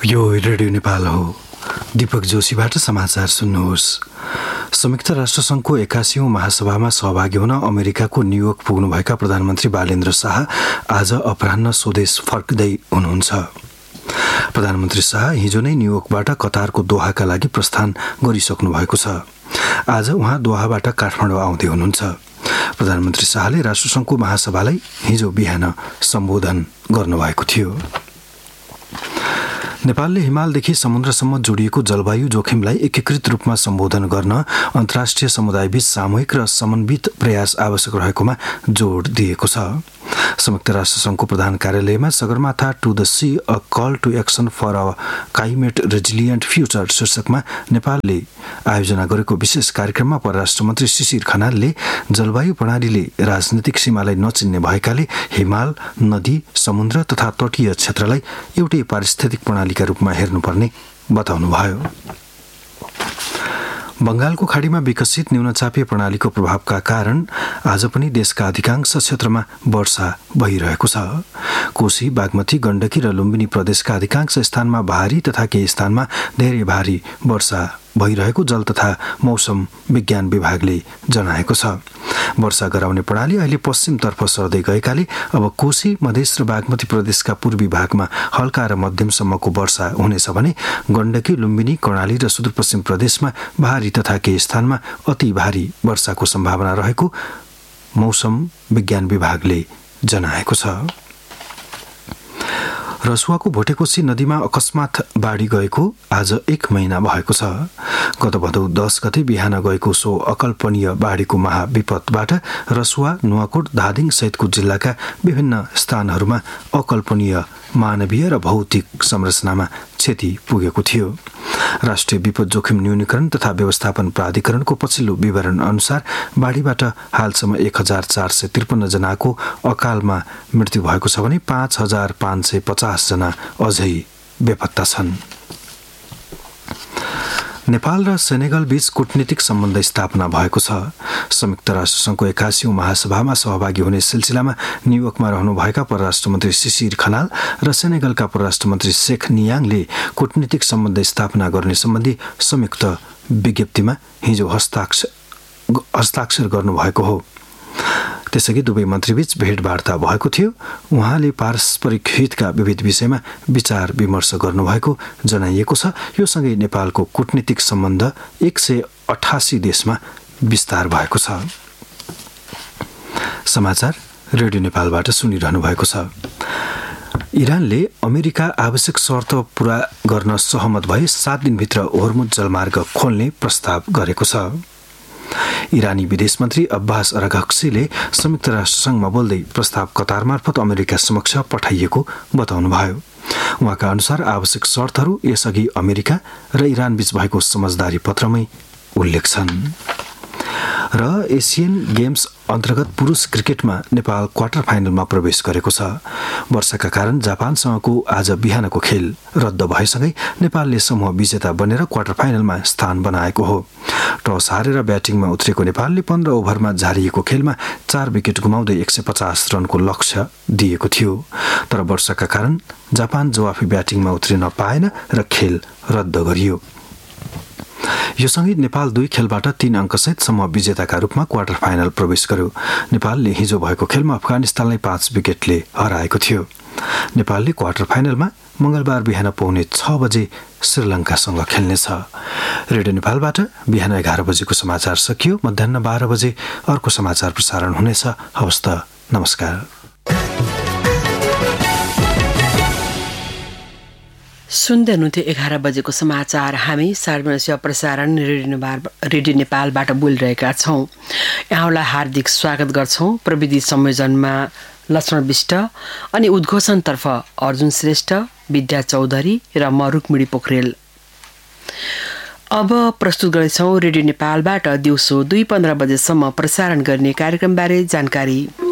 यो रेडियो नेपाल हो। दीपक जोशीबाट समाचार सुन्नुहोस्। संयुक्त राष्ट्रसङ्घको 81औं महासभामा सहभागी हुन अमेरिकाको न्युयोर्क पुग्नुभएका प्रधानमन्त्री बालेन्द्र शाह आज अपराह्न स्वदेश फर्किँदै हुनुहुन्छ। प्रधानमन्त्री शाह हिजो नै न्युयोर्कबाट कतारको दोहाका लागि प्रस्थान गरिसक्नु भएको छ। आज उहाँ दोहाबाट काठमाडौँ आउँदै हुनुहुन्छ। प्रधानमन्त्री शाहले राष्ट्रसङ्घको महासभालाई हिजो बिहान सम्बोधन गर्नुभएको थियो। नेपालले हिमालदेखि समुद्रसम्म जोडिएको जलवायु जोखिमलाई एकीकृत रूपमा सम्बोधन गर्न अन्तर्राष्ट्रिय समुदायबीच सामूहिक र समन्वित प्रयास आवश्यक रहेकोमा जोड दिएको छ। संयुक्त राष्ट्रसङ्घको प्रधान कार्यालयमा Sagarmatha to the C a call to action for a climate resilient future शीर्षकमा नेपालले आयोजना गरेको विशेष कार्यक्रममा परराष्ट्र मन्त्री शिशिर खनालले जलवायु प्रणालीले राजनीतिक सीमालाई नचिन्ने भएकाले हिमाल, नदी, समुद्र तथा तटीय क्षेत्रलाई एउटै पारिस्थितिक प्रणालीका रूपमा हेर्नुपर्ने बताउनुभयो। बंगालको खाडीमा विकसित न्यूनचापीय प्रणालीको प्रभावका कारण आज पनि देशका अधिकांश क्षेत्रमा वर्षा भइरहेको छ। कोशी, बागमती, गण्डकी र लुम्बिनी प्रदेशका अधिकांश स्थानमा भारी तथा केही स्थानमा धेरै भारी वर्षा भइरहेको जल तथा मौसम विज्ञान विभागले जनाएको छ। वर्षा गराउने प्रणाली अहिले पश्चिमतर्फ सर्दै गएकाले अब कोशी, मधेस र बागमती प्रदेशका पूर्वी भागमा हल्का र मध्यमसम्मको वर्षा हुनेछ भने गण्डकी, लुम्बिनी, कर्णाली र सुदूरपश्चिम प्रदेशमा भारी तथा केही स्थानमा अति भारी वर्षाको सम्भावना रहेको मौसम विज्ञान विभागले जनाएको छ। रसुवाको भोटेकोशी नदीमा अकस्मात बाढी गएको आज 1 महिना भएको छ। गत भदौ 10 गते बिहान गएको सो अकल्पनीय बाढीको महाविपतबाट रसुवा, नुवाकोट, धादिङ सहितको जिल्लाका विभिन्न स्थानहरूमा अकल्पनीय मानवीय र भौतिक संरचनामा क्षति पुगेको थियो। राष्ट्रिय विपद जोखिम न्यूनीकरण तथा व्यवस्थापन प्राधिकरणको पछिल्लो विवरण अनुसार बाढीबाट हालसम्म 1453 जनाको अकालमा मृत्यु भएको छ भने 5550 जना अझै बेपत्ता छन्। नेपाल र सेनेगल बीच कूटनीतिक सम्बन्ध स्थापना भएको छ। संयुक्त राष्ट्रसङ्घको 81औं महासभामा सहभागी हुने सिलसिलामा न्युयोर्कमा रहनुभएका परराष्ट्र मन्त्री शिशिर खनाल र सेनेगलका परराष्ट्र मन्त्री शेख नियाङले कूटनीतिक सम्बन्ध स्थापना गर्ने सम्बन्धी संयुक्त विज्ञप्तिमा हिजो हस्ताक्षर गर्नुभएको हो। त्यसअघि दुवै मन्त्रीबीच भेटवार्ता भएको थियो। उहाँले पारस्परिक हितका विविध विषयमा विचार विमर्श गर्नुभएको जनाइएको छ। यो सँगै नेपालको कूटनीतिक सम्बन्ध 188 देशमा विस्तार भएको छ। समाचार रेडियो नेपालबाट सुनिरहनु भएको छ। इरानले अमेरिका आवश्यक शर्त पूरा गर्न सहमत भए 7 दिनभित्र होर्मुज जलमार्ग खोल्ने प्रस्ताव गरेको छ। इरानी विदेश मन्त्री अब्बास अराघक्सीले संयुक्त राष्ट्रसङ्घमा बोल्दै प्रस्ताव कतार मार्फत अमेरिका समक्ष पठाइएको बताउनुभयो। उहाँका अनुसार आवश्यक शर्तहरू यसअघि अमेरिका र इरान बीच भएको समझदारी पत्रमै उल्लेख छन्। र एसियन गेम्स अन्तर्गत पुरुष क्रिकेटमा नेपाल क्वार्टर फाइनलमा प्रवेश गरेको छ। वर्षाका कारण जापानसँगको आज बिहानको खेल रद्द भएसँगै नेपालले समूह विजेता बनेर क्वार्टर फाइनलमा स्थान बनाएको हो। टस हारेर ब्याटिङमा उत्रेको नेपालले 15 ओभरमा झारिएको खेलमा 4 विकेट गुमाउँदै 150 रनको लक्ष्य दिएको थियो। तर वर्षाका कारण जापान जवाफी ब्याटिङमा उत्रिन पाएन र खेल रद्द गरियो। यो सँगै नेपाल 2 खेलबाट 3 अङ्कसहित समूह विजेताका रूपमा क्वार्टर फाइनल प्रवेश गर्यो। नेपालले हिजो भएको खेलमा अफगानिस्तानलाई 5 विकेटले हराएको थियो। नेपालले क्वार्टर फाइनलमा मंगलबार बिहान पौने 6 बजे श्रीलङ्कासँग खेल्नेछ। रेडियो नेपालबाट बिहान 11 बजेको समाचार सकियो। मध्याह्न 12 बजे अर्को समाचार प्रसारण हुनेछ। हवस् त, नमस्कार। सुन्दै हुनुहुन्थ्यो 11 बजेको समाचार। हामी सार्वजनिक प्रसारण रेडियो नेपालबाट बोलिरहेका छौँ। यहाँलाई हार्दिक स्वागत गर्छौँ। प्रविधि संयोजनमा लक्ष्मण विष्ट अनि उद्घोषणतर्फ अर्जुन श्रेष्ठ, विद्या चौधरी र म रुक्मिणी पोखरेल। अब प्रस्तुत गर्दैछौँ रेडियो नेपालबाट दिउँसो 2:15 बजेसम्म प्रसारण गर्ने कार्यक्रमबारे जानकारी।